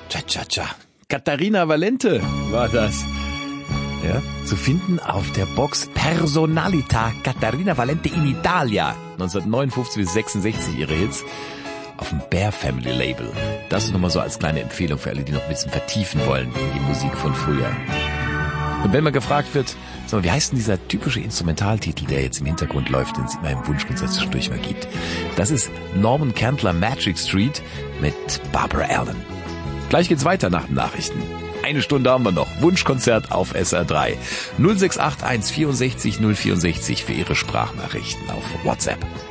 Cha-cha-cha. Katharina Valente war das. Ja, zu finden auf der Box Personalità Katharina Valente in Italia. 1959 bis 66 ihre Hits. Auf dem Bear Family Label. Das ist nochmal so als kleine Empfehlung für alle, die noch ein bisschen vertiefen wollen in die Musik von früher. Und wenn man gefragt wird, sag mal, wie heißt denn dieser typische Instrumentaltitel, der jetzt im Hintergrund läuft, den es immer im Wunschkonzert zwischendurch mal gibt? Das ist Norman Candler Magic Street mit Barbara Allen. Gleich geht's weiter nach den Nachrichten. Eine Stunde haben wir noch. Wunschkonzert auf SR3. 0681 64 064 für Ihre Sprachnachrichten auf WhatsApp.